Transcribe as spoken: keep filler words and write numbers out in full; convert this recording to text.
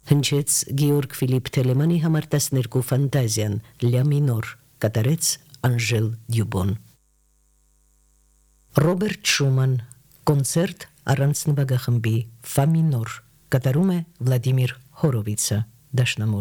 Հնչեց Գեորգ Ֆիլիպ Թելեմանի համար տասներկու ֆանտազիան Լյա մինոր, կատարեց Անժել Դյուբոն։ Ռոբերտ Շուման, կոնցերտ առանց նվագախմբի Ֆա մինոր, կատարում է Վլադիմիր Հորովիցը, դաշնամուր։